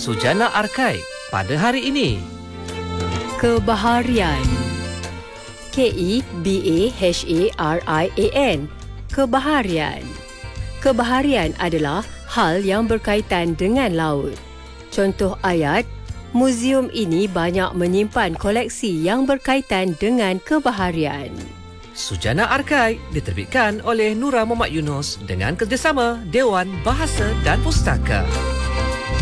Sujana Arkai pada hari ini. Kebaharian. Kebaharian. Kebaharian. Kebaharian adalah hal yang berkaitan dengan laut. Contoh ayat, muzium ini banyak menyimpan koleksi yang berkaitan dengan kebaharian. Sujana Arkai diterbitkan oleh Nura Muhammad Yunus dengan kerjasama Dewan Bahasa dan Pustaka.